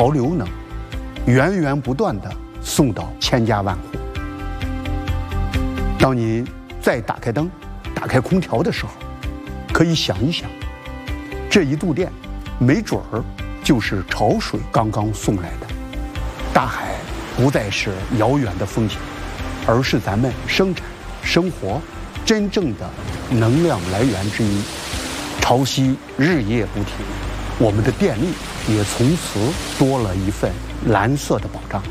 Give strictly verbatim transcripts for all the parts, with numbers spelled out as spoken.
潮流能，源源不断地送到千家万户。当你再打开灯、打开空调的时候，可以想一想，这一度电没准儿就是潮水刚刚送来的。大海不再是遥远的风景，而是咱们生产生活真正的能量来源之一。潮汐日夜不停，我们的电力也从此多了一份蓝色的保障。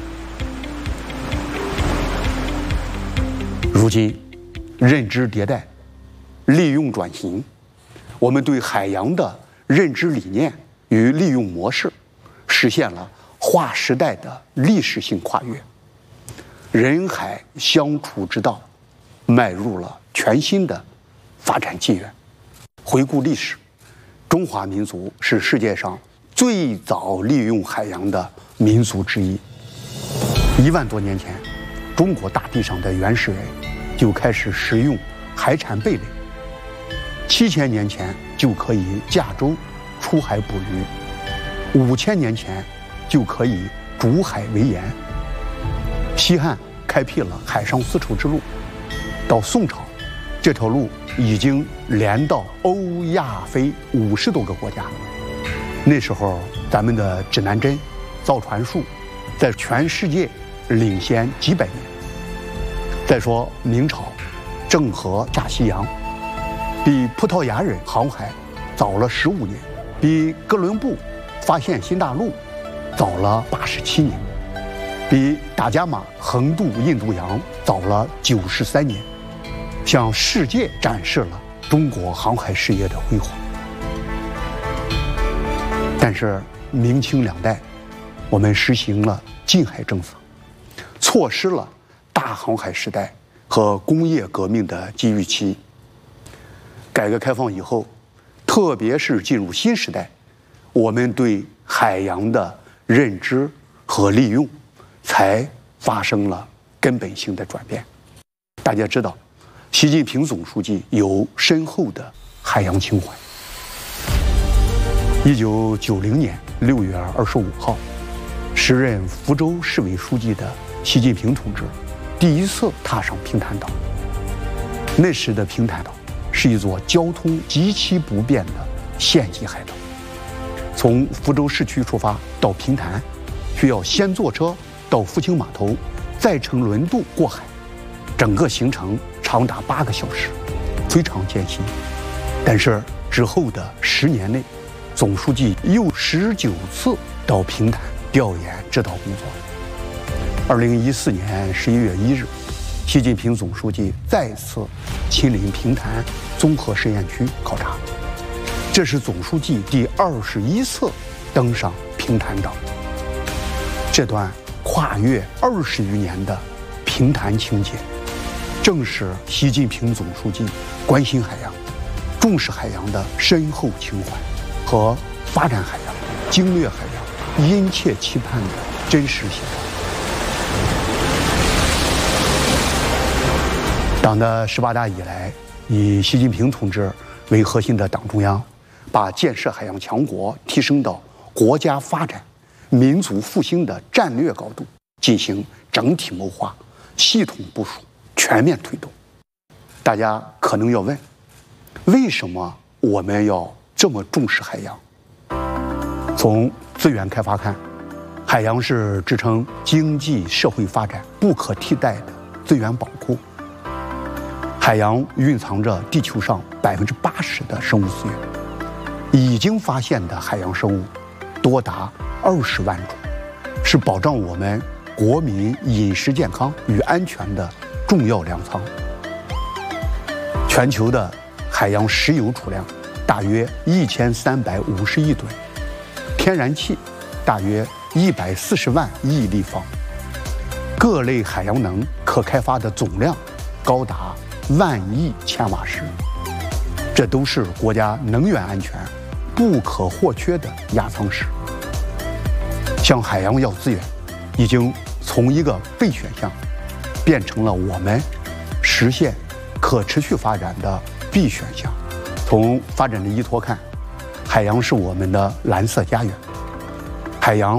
如今，认知迭代，利用转型，我们对海洋的认知理念与利用模式实现了划时代的历史性跨越，人海相处之道迈入了全新的发展纪元。回顾历史，中华民族是世界上最早利用海洋的民族之一。一万多年前，中国大地上的原始人就开始食用海产贝类。七千年前就可以驾舟出海捕鱼，五千年前就可以逐海为盐。西汉开辟了海上丝绸之路，到宋朝，这条路已经连到欧亚非五十多个国家。那时候，咱们的指南针、造船术在全世界领先几百年。再说明朝，郑和下西洋，比葡萄牙人航海早了十五年，比哥伦布发现新大陆早了八十七年，比达伽马横渡印度洋早了九十三年，向世界展示了中国航海事业的辉煌。但是明清两代，我们实行了禁海政策，错失了大航海时代和工业革命的机遇期。改革开放以后，特别是进入新时代，我们对海洋的认知和利用才发生了根本性的转变。大家知道，习近平总书记有深厚的海洋情怀。一九九零年六月二十五号，时任福州市委书记的习近平同志第一次踏上平潭岛。那时的平潭岛是一座交通极其不便的县级海岛，从福州市区出发到平潭，需要先坐车到福清码头，再乘轮渡过海，整个行程长达八个小时，非常艰辛。但是之后的十年内，总书记又十九次到平潭调研指导工作。二零一四年十一月一日，习近平总书记再次亲临平潭综合实验区考察，这是总书记第二十一次登上平潭岛。这段跨越二十余年的平潭情结，正是习近平总书记关心海洋、重视海洋的深厚情怀和发展海洋、经略海洋殷切期盼的真实写照。党的十八大以来，以习近平同志为核心的党中央，把建设海洋强国提升到国家发展、民族复兴的战略高度，进行整体谋划、系统部署、全面推动。大家可能要问，为什么我们要这么重视海洋？从资源开发看，海洋是支撑经济社会发展不可替代的资源宝库。海洋蕴藏着地球上百分之八十的生物资源，已经发现的海洋生物多达二十万种，是保障我们国民饮食健康与安全的重要粮仓。全球的海洋石油储量大约一千三百五十亿吨，天然气大约一百四十万亿立方，各类海洋能可开发的总量高达万亿千瓦时，这都是国家能源安全不可或缺的压舱石。向海洋要资源，已经从一个备选项，变成了我们实现可持续发展的必选项。从发展的依托看，海洋是我们的蓝色家园，海洋